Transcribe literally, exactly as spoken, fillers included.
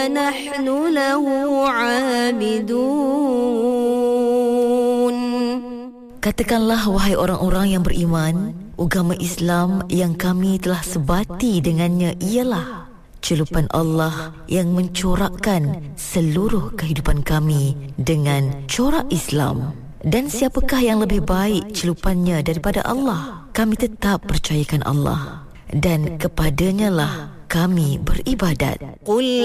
ونحن له عابدون. Katakanlah wahai orang-orang yang beriman, agama Islam yang kami telah sebati dengannya ialah celupan Allah yang mencorakkan seluruh kehidupan kami dengan corak Islam. Dan siapakah yang lebih baik celupannya daripada Allah? Kami tetap percayakan Allah dan kepadanya lah kami beribadat. Qul